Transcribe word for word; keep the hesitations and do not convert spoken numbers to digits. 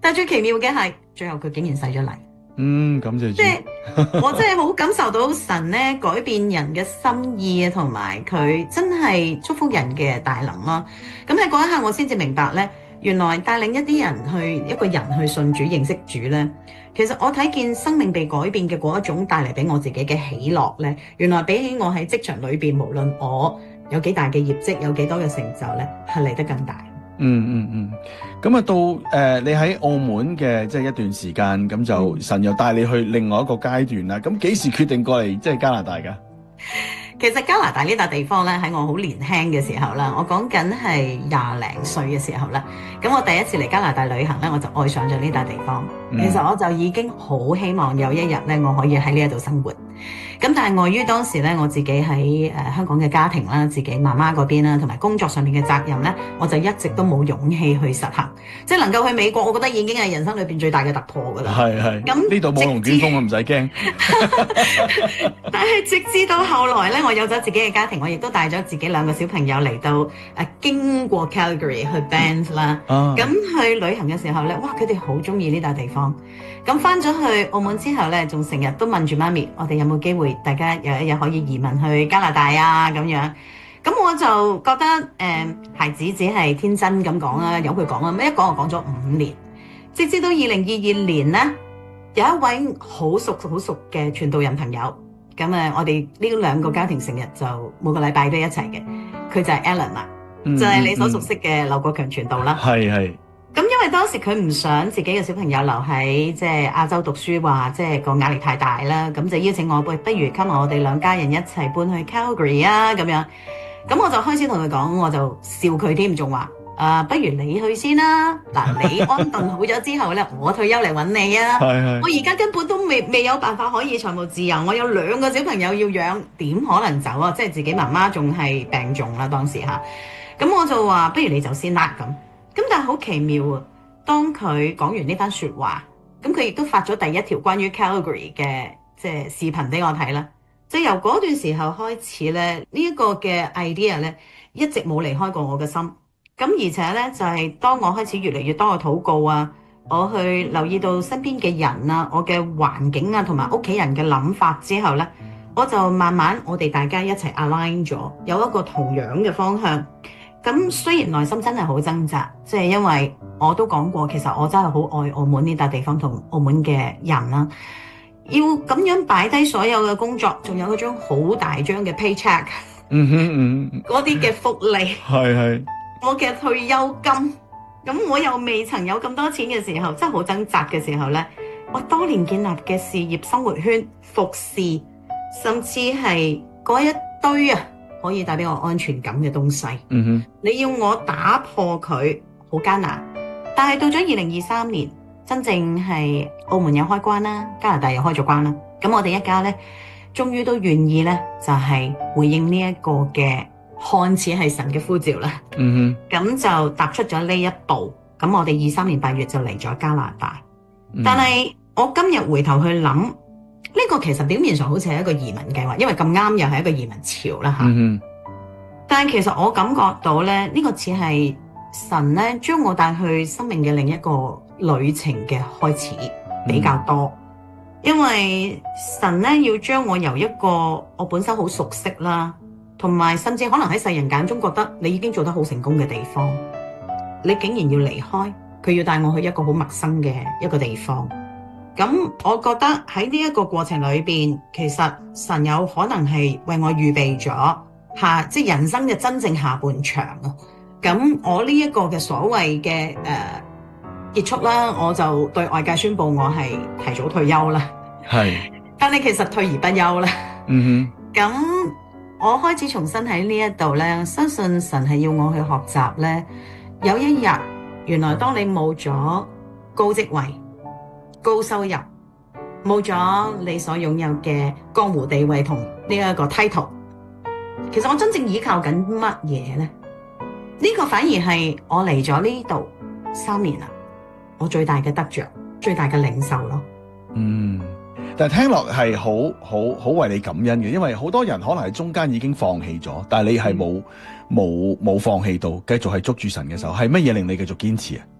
但係最奇妙嘅係，最後佢竟然洗咗禮。 嗯，感謝主。 即係我真係好感受到神咧改變人嘅心意啊，同埋佢真係祝福人嘅大能咯。咁喺嗰一刻，我先至明白咧，原來帶領一啲人去一個人去信主、認識主咧，其實我睇見生命被改變嘅嗰一種帶嚟俾我自己嘅喜樂咧，原來比起我喺職場裏邊，無論我有幾大嘅業績，有幾多嘅成就咧，係嚟得更大。 嗯嗯嗯，咁啊到誒、呃、你喺澳門嘅即係一段時間，咁就神又帶你去另外一個階段啦。咁幾時決定過嚟即係加拿大㗎？ 其實加拿大呢笪地方咧，喺我好年輕嘅時候啦，我講緊係廿零歲嘅時候啦。咁我第一次嚟加拿大旅行咧，我就愛上咗呢笪地方。 嗯、 其實我就已經好希望有一日咧，我可以喺呢一度生活。咁但係礙於當時咧，我自己喺誒、呃、香港嘅家庭啦，自己媽媽嗰邊啦，同埋工作上面嘅責任咧，我就一直都冇勇氣去實行。即係能夠去美國，我覺得已經係人生裏邊最大嘅突破㗎啦。 係係。 咁呢度冇龍捲風啊，唔使驚。 但係直至到後來咧，我有咗自己嘅家庭，我亦都帶咗自己兩個小朋友嚟到誒、啊、經過 Calgary 去 Banff 啦。咁、啊、去旅行嘅時候咧，哇！佢哋好中意呢笪地方。咁翻咗去澳門之後咧，仲成日都問住媽咪，我哋有冇機會大家有一日可以移民去加拿大啊？咁樣，咁我就覺得誒、呃，孩子只係天真咁講啊，由佢講啊，咩一講就講咗五年，直至到二零二二年咧，有一位好熟好熟嘅傳道人朋友，咁誒，我哋呢兩個家庭成日就每個禮拜都一齊嘅，佢就係 Alan 啦，嗯、就係你所熟悉嘅劉國強傳道啦， 係係、嗯。 咁因為當時佢唔想自己嘅小朋友留喺即係亞洲讀書，話即係個壓力太大啦，咁就邀請我，不不如跟埋我哋兩家人一齊搬去 Calgary 啊咁樣。咁我就開始同佢講，我就笑佢添，仲話啊，不如你去先啦。嗱，你安頓好咗之後咧，我退休嚟揾你啊。係係。我而家根本都未未有辦法可以財務自由，我有兩個小朋友要養，點可能走啊？即係自己媽媽仲係病重啦，當時嚇。咁我就話，不如你走先啦咁。咁但係好奇妙啊！當佢講完呢番説話，咁佢亦都發咗第一條關於 Calgary 嘅即係視頻俾我睇啦。就由嗰段時候開始咧，呢、這、一個嘅 idea 咧一直冇離開過我嘅心。咁而且咧就係、是、當我開始越嚟越多嘅禱告啊，我去留意到身邊嘅人啊，我嘅環境啊，同埋屋企人嘅諗法之後咧，我就慢慢我哋大家一齊 align 咗，有一個同樣嘅方向。咁雖然內心真係好掙扎，即係因為我都講過，其實我真係好愛澳門呢笪地方同澳門嘅人啦。要咁樣擺低所有嘅工作，仲有嗰張好大張嘅 paycheck， 嗯哼嗯， 嗰啲嘅福利， 係係， 我嘅退休金，咁我又未曾有咁多錢嘅時候，真係好掙扎嘅時候咧，我多年建立嘅事業生活圈、服侍，甚至係嗰一堆啊，可以帶俾我安全感嘅東西，嗯哼，你要我打破佢，好艱難。但係到咗二零二三年，真正係澳門又開關啦，加拿大又開咗關啦。咁我哋一家咧，終於都願意咧，就係回應呢一個嘅看似係神嘅呼召啦。嗯哼，咁就踏出咗呢一步。咁我哋二三年八月就嚟咗加拿大。嗯、但係我今日回頭去諗。呢個其實表面上好似係一個移民計劃，因為咁啱又係一個移民潮啦嚇。嗯、但係其實我感覺到咧，呢、呢個似係神咧將我帶去生命嘅另一個旅程嘅開始比較多，嗯、因為神咧要將我由一個我本身好熟悉啦，同埋甚至可能喺世人眼中覺得你已經做得好成功嘅地方，你竟然要離開，佢要帶我去一個好陌生嘅一個地方。咁我覺得喺呢一個過程裏邊，其實神有可能係為我預備咗下即係人生嘅真正下半場啊！咁我呢一個嘅所謂嘅誒、呃、結束啦，我就對外界宣布我係提早退休啦。係是，但係其實退而不休啦。嗯哼。咁我開始重新喺呢一度咧，相信神係要我去學習咧。有一日，原來當你冇咗高職位、高收入，冇咗你所擁有嘅江湖地位同呢一個 title， 其實我真正依靠緊乜嘢呢？呢個反而係我嚟咗呢度三年啦，我最大嘅得着、最大嘅領受咯。嗯， 但係聽落係好好好為你感恩嘅，因為好多人可能喺中間已經放棄咗，但係你係冇冇冇放棄到，繼續係捉住神嘅手，係乜嘢令你繼續堅持啊？